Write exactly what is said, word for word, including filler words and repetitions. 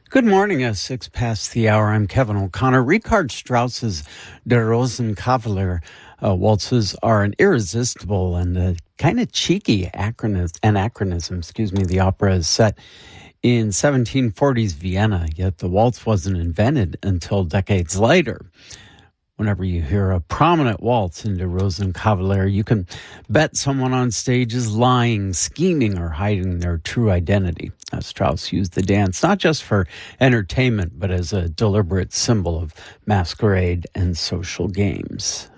Good morning, at six past the hour. I'm Kevin O'Connor. Richard Strauss's Der Rosenkavalier uh, waltzes are an irresistible and uh, kind of cheeky acronym, anachronism. Excuse me. The opera is set in seventeen forties Vienna, yet the waltz wasn't invented until decades later. Whenever you hear a prominent waltz in Der Rosenkavalier, you can bet someone on stage is lying, scheming, or hiding their true identity. Uh, Strauss used the dance not just for entertainment, but as a deliberate symbol of masquerade and social games.